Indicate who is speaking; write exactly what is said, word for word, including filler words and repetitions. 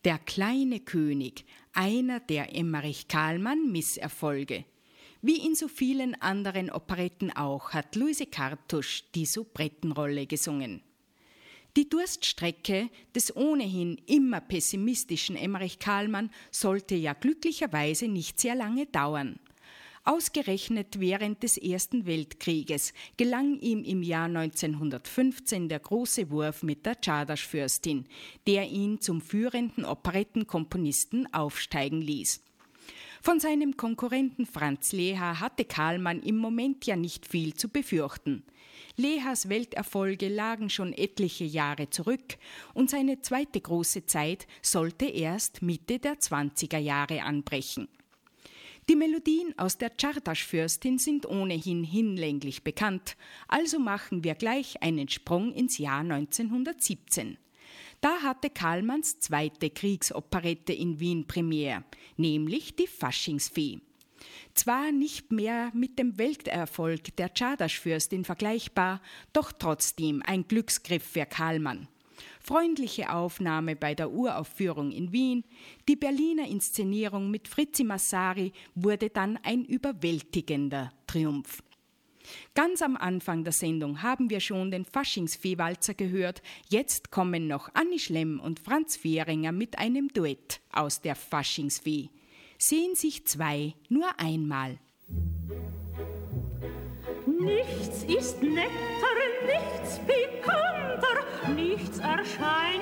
Speaker 1: Der kleine König, einer der Emmerich-Kahlmann-Misserfolge. Wie in so vielen anderen Operetten auch hat Luise Cartouche die Soubrettenrolle gesungen. Die Durststrecke des ohnehin immer pessimistischen Emmerich Kahlmann sollte ja glücklicherweise nicht sehr lange dauern. Ausgerechnet während des Ersten Weltkrieges gelang ihm im Jahr neunzehnhundertfünfzehn der große Wurf mit der Czardas-Fürstin, der ihn zum führenden Operettenkomponisten aufsteigen ließ. Von seinem Konkurrenten Franz Lehár hatte Kahlmann im Moment ja nicht viel zu befürchten. Lehárs Welterfolge lagen schon etliche Jahre zurück und seine zweite große Zeit sollte erst Mitte der zwanziger Jahre anbrechen. Die Melodien aus der Czardas-Fürstin sind ohnehin hinlänglich bekannt, also machen wir gleich einen Sprung ins Jahr neunzehnhundertsiebzehn. Da hatte Kahlmanns zweite Kriegsoperette in Wien Premiere, nämlich die Faschingsfee. Zwar nicht mehr mit dem Welterfolg der Czardas-Fürstin vergleichbar, doch trotzdem ein Glücksgriff für Kahlmann. Freundliche Aufnahme bei der Uraufführung in Wien, die Berliner Inszenierung mit Fritzi Massary wurde dann ein überwältigender Triumph. Ganz am Anfang der Sendung haben wir schon den Faschingsfee-Walzer gehört, jetzt kommen noch Anni Schlemm und Franz Fehringer mit einem Duett aus der Faschingsfee. Sehen sich zwei nur einmal.
Speaker 2: Nichts ist netter, nichts pikanter, nichts erscheint